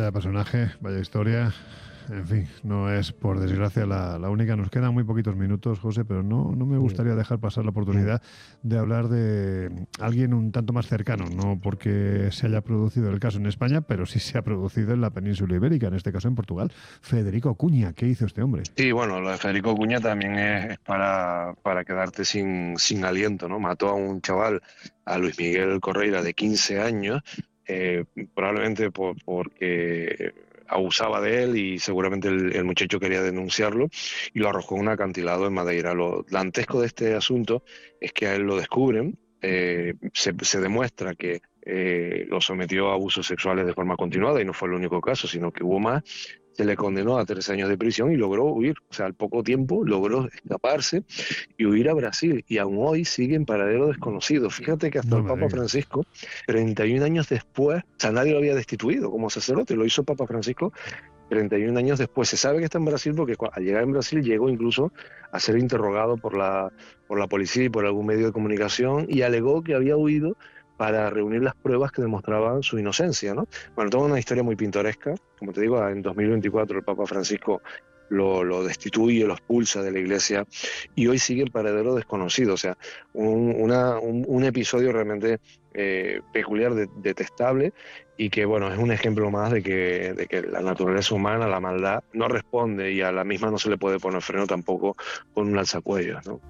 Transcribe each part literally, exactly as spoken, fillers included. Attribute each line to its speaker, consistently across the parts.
Speaker 1: Vaya personaje, vaya historia. En fin, no es por desgracia la, la única. Nos quedan muy poquitos minutos, José, pero no, no me gustaría dejar pasar la oportunidad de hablar de alguien un tanto más cercano, no porque se haya producido el caso en España, pero sí se ha producido en la península ibérica, en este caso en Portugal. Federico Cuña, ¿qué hizo este hombre?
Speaker 2: Sí, bueno, lo de Federico Cuña también es, es para, para quedarte sin, sin aliento, ¿no? Mató a un chaval, a Luis Miguel Correia, de quince años, eh, probablemente por, porque abusaba de él y seguramente el, el muchacho quería denunciarlo y lo arrojó en un acantilado en Madeira. Lo dantesco de este asunto es que a él lo descubren, eh, se, se demuestra que eh, lo sometió a abusos sexuales de forma continuada y no fue el único caso, sino que hubo más. Se le condenó a tres años de prisión y logró huir. O sea, al poco tiempo logró escaparse y huir a Brasil. Y aún hoy sigue en paradero desconocido. Fíjate que hasta
Speaker 1: No
Speaker 2: el
Speaker 1: me
Speaker 2: Papa
Speaker 1: digas.
Speaker 2: Francisco, treinta y un años después, o sea, nadie lo había destituido como sacerdote, lo hizo el Papa Francisco treinta y un años después. Se sabe que está en Brasil porque al llegar en Brasil llegó incluso a ser interrogado por la, por la policía y por algún medio de comunicación y alegó que había huido para reunir las pruebas que demostraban su inocencia, ¿no? Bueno, toda una historia muy pintoresca. Como te digo, en dos mil veinticuatro el Papa Francisco lo, lo destituye, lo expulsa de la iglesia y hoy sigue en paradero desconocido. O sea, un, una, un, un episodio realmente eh, peculiar, de, detestable, y que, bueno, es un ejemplo más de que, de que la naturaleza humana, la maldad, no responde y a la misma no se le puede poner freno tampoco con un alzacuellos, ¿no?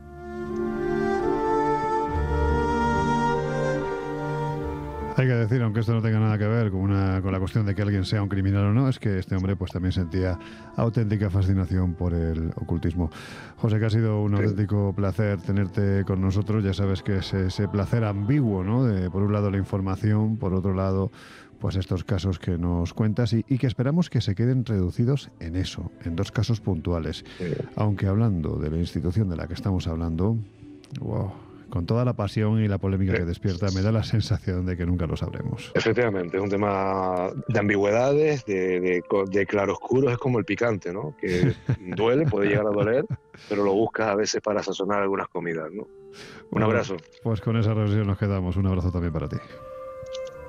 Speaker 1: Hay que decir, aunque esto no tenga nada que ver con, una, con la cuestión de que alguien sea un criminal o no, es que este hombre pues también sentía auténtica fascinación por el ocultismo. José, que ha sido un
Speaker 2: Sí.
Speaker 1: auténtico placer tenerte con nosotros. Ya sabes que es ese placer ambiguo, ¿no? De, por un lado la información, por otro lado pues estos casos que nos cuentas y, y que esperamos que se queden reducidos en eso, en dos casos puntuales.
Speaker 2: Sí.
Speaker 1: Aunque hablando de la institución de la que estamos hablando, wow, con toda la pasión y la polémica
Speaker 2: Sí.
Speaker 1: que despierta, me da la sensación de que nunca lo sabremos.
Speaker 2: Efectivamente, es un tema de ambigüedades, de, de, de claroscuros, es como el picante, ¿no? Que duele, puede llegar a doler, pero lo buscas a veces para sazonar algunas comidas, ¿no? Un
Speaker 1: Bueno,
Speaker 2: abrazo.
Speaker 1: pues con esa reflexión nos quedamos. Un abrazo también para ti.